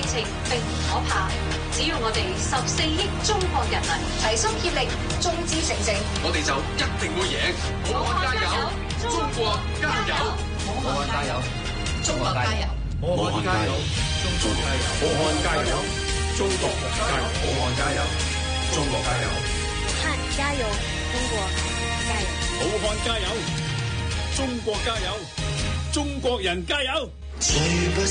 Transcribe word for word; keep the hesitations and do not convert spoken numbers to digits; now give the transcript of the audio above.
情並唔可怕，只要我哋十四億中國人民齊心協力，眾志成城，我哋就一定會贏。武漢加油，中國加油！武漢加油，中國加油！武漢加油，中國加油！武漢加油，中國加油！武漢加油，中國加油！ 武漢加油，中國加油！ 武漢加油，中國加油！中國人加油！